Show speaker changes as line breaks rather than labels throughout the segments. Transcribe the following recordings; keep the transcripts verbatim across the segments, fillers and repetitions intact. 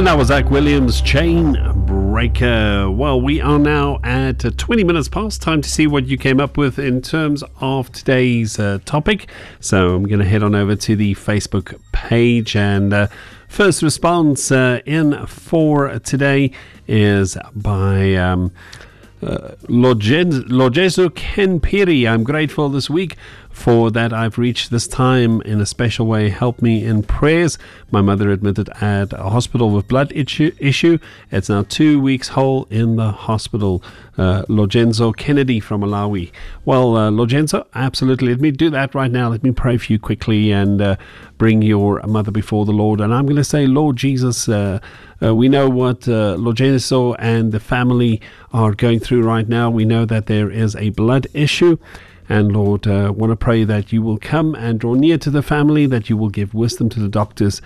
And that was Zach Williams, Chain Breaker. Well, we are now at twenty minutes past. Time to see what you came up with in terms of today's uh, topic. So I'm going to head on over to the Facebook page. And uh, first response uh, in for today is by um, uh, Lojezo Kenpiri. I'm grateful this week for that I've reached this time in a special way. Help me in prayers. My mother admitted at a hospital with blood issue. issue. It's now two weeks whole in the hospital. Uh, Lojenzo Kennedy from Malawi. Well, uh, Lojenzo, absolutely. Let me do that right now. Let me pray for you quickly and uh, bring your mother before the Lord. And I'm going to say, Lord Jesus, uh, uh, we know what uh, Lojenzo and the family are going through right now. We know that there is a blood issue. And Lord, I uh, want to pray that you will come and draw near to the family, that you will give wisdom to the doctors,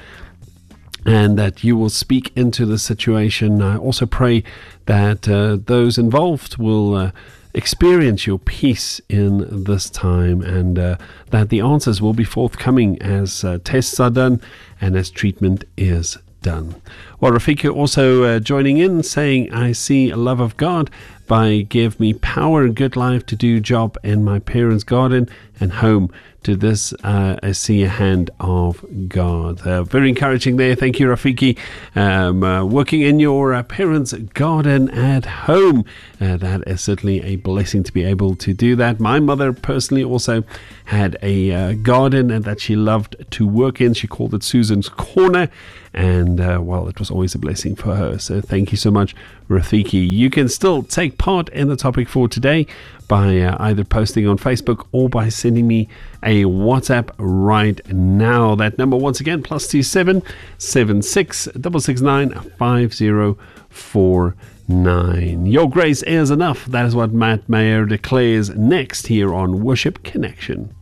and that you will speak into the situation. I also pray that uh, those involved will uh, experience your peace in this time, and uh, that the answers will be forthcoming as uh, tests are done and as treatment is done. Well, Rafika also uh, joining in, saying, I see a love of God by give me power and good life to do job in my parents' garden and home. To this, uh, I see a hand of God. Uh, very encouraging there. Thank you, Rafiki. Um, uh, working in your uh, parents' garden at home. Uh, that is certainly a blessing to be able to do that. My mother personally also had a uh, garden and that she loved to work in. She called it Susan's Corner. And, uh, well, it was always a blessing for her. So thank you so much, Rafiki. You can still take part in the topic for today by uh, either posting on Facebook or by sending me a WhatsApp right now. That number, once again, plus two seven seven six six six nine five zero four nine. Your grace is enough. That is what Matt Mayer declares next here on Worship Connection.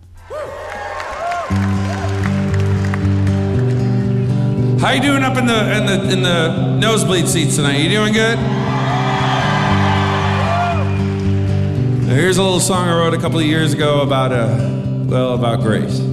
How you doing up in the in the in the nosebleed seats tonight? You doing good? Here's a little song I wrote a couple of years ago about uh well about grace.